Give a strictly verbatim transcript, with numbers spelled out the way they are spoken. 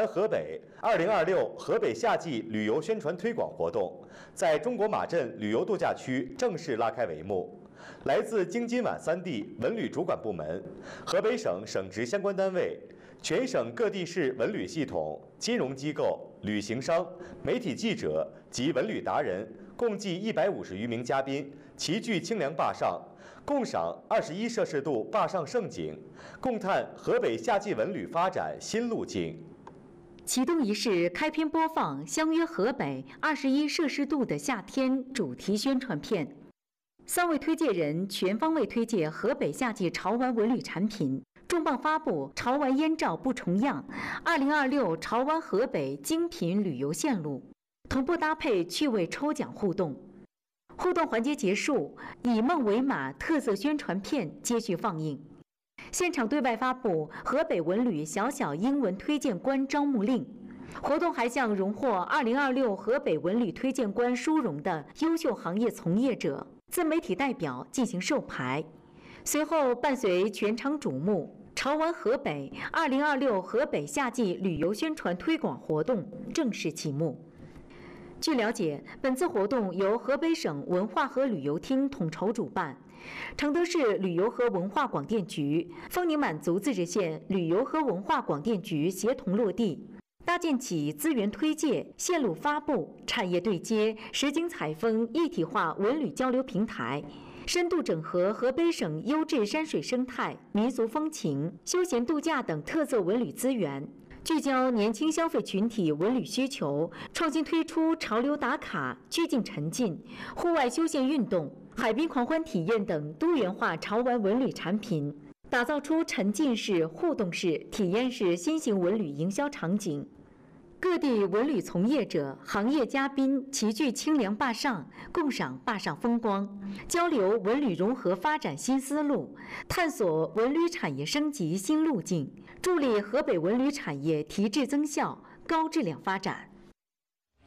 河北二零二六河北夏季旅游宣传推广活动在中国马镇旅游度假区正式拉开帷幕。来自京津皖三地文旅主管部门、河北省省直相关单位、全省各地市文旅系统、金融机构、旅行商、媒体记者及文旅达人共计一百五十余名嘉宾齐聚清凉坝上，共赏二十一摄氏度坝上胜景，共探河北夏季文旅发展新路径。 启动仪式开篇播放《相约河北二十一摄氏度的夏天》主题宣传片。三位推介人全方位推介河北夏季潮玩文旅产品，重磅发布潮玩燕赵不重样二零二六潮玩河北精品旅游线路，同步搭配趣味抽奖互动。互动环节结束，以梦为马特色宣传片接续放映。现场对外发布河北文旅小小英文推荐官招募令。活动还向荣获二零二六河北文旅推荐官殊荣的优秀行业从业者、自媒体代表进行授牌。随后，伴随全场瞩目，潮玩河北二零二六河北夏季旅游宣传推广活动正式启幕。据了解，本次活动由河北省文化和旅游厅统筹主办，承德市旅游和文化广电局、丰宁满族自治县旅游和文化广电局协同落地，搭建起资源推介、线路发布、产业对接、实景采风一体化文旅交流平台，深度整合河北省优质山水生态、民俗风情、休闲度假等特色文旅资源，聚焦年轻消费群体文旅需求，创新推出潮流打卡、曲径沉浸、户外休闲运动、海滨狂欢体验等多元化潮玩文旅产品，打造出沉浸式、互动式、体验式新型文旅营销场景。各地文旅从业者、行业嘉宾齐聚清凉坝上，共赏坝上风光，交流文旅融合发展新思路，探索文旅产业升级新路径，助力河北文旅产业提质增效、高质量发展。